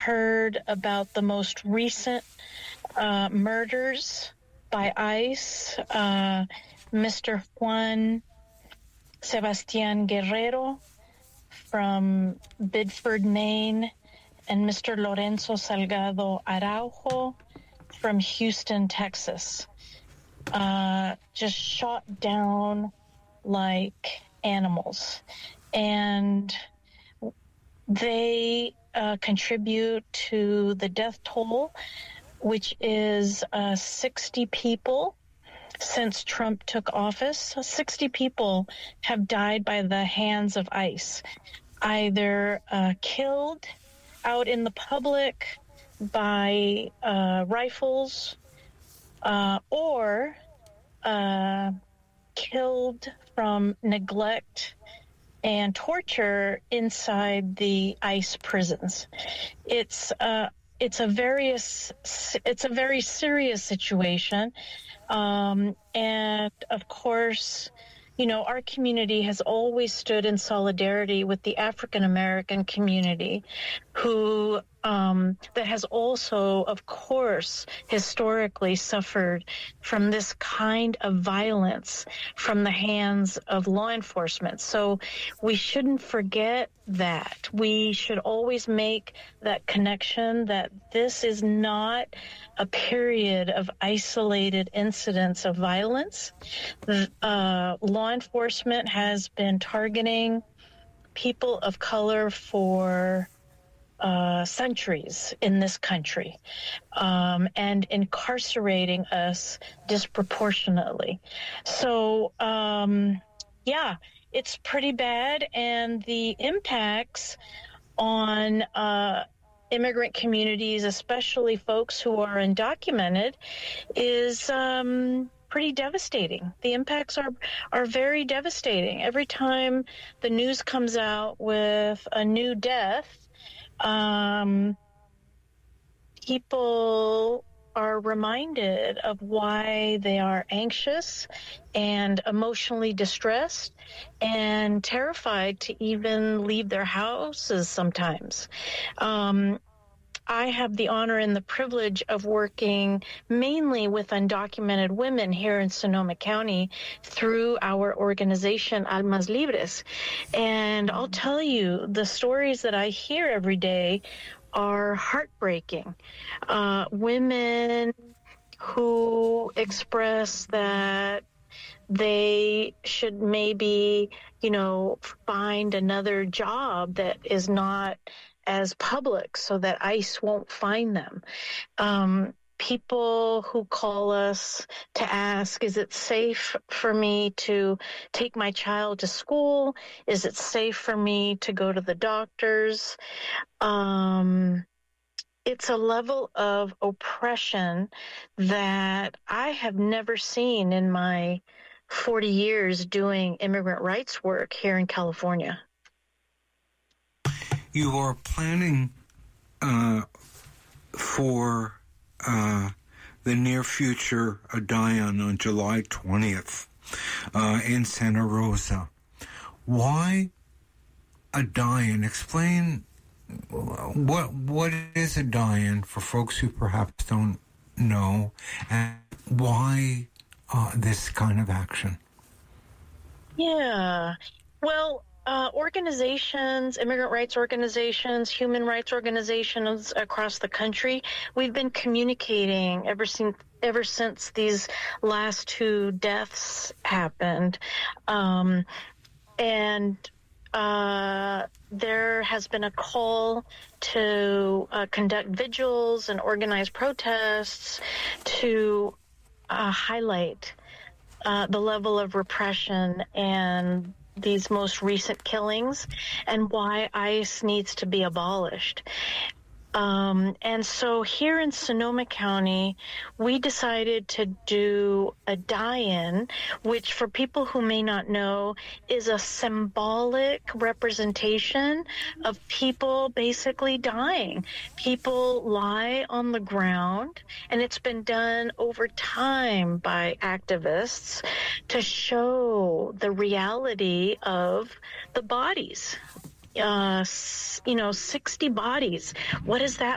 heard about the most recent murders by ICE. Mr. Juan Sebastian Guerrero from Biddeford, Maine, and Mr. Lorenzo Salgado Araujo from Houston, Texas. Just shot down like animals. And they contribute to the death toll, which is 60 people since Trump took office. 60 people have died by the hands of ICE, either killed out in the public by rifles or killed from neglect and torture inside the ICE prisons. It's a very serious situation, and of course, you know, our community has always stood in solidarity with the African American community, who that has also, of course, historically suffered from this kind of violence from the hands of law enforcement. So we shouldn't forget that. We should always make that connection that this is not a period of isolated incidents of violence. Law enforcement has been targeting people of color for centuries in this country, and incarcerating us disproportionately. So, yeah, it's pretty bad, and the impacts on immigrant communities, especially folks who are undocumented, is pretty devastating. The impacts are very devastating. Every time the news comes out with a new death, people are reminded of why they are anxious and emotionally distressed and terrified to even leave their houses sometimes. I have the honor and the privilege of working mainly with undocumented women here in Sonoma County through our organization, Almas Libres. And I'll tell you, the stories that I hear every day are heartbreaking. Women who express that they should maybe, you know, find another job that is not as public so that ICE won't find them. People who call us to ask, is it safe for me to take my child to school? Is it safe for me to go to the doctors? It's a level of oppression that I have never seen in my 40 years doing immigrant rights work here in California. You are planning for the near future a die-in on July 20th in Santa Rosa. Why a die-in? Explain what is a die-in for folks who perhaps don't know, and why this kind of action? Yeah, well, organizations, immigrant rights organizations, human rights organizations across the country, we've been communicating ever since these last two deaths happened. There has been a call to conduct vigils and organize protests to highlight the level of repression and these most recent killings and why ICE needs to be abolished. And so here in Sonoma County, we decided to do a die-in, which for people who may not know is a symbolic representation of people basically dying. People lie on the ground, and it's been done over time by activists to show the reality of the bodies. 60 bodies. What does that